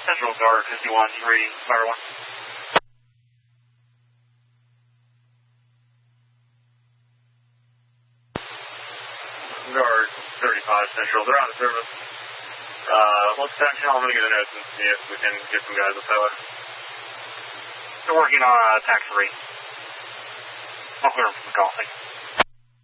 Central Guard 51-3, Fire 1. Guard 35 Central, they're out of service. Let's section, I'm going to get a note and see if we can get some guys up that way. They're working on attack 3. I'll clear them from the call, thanks.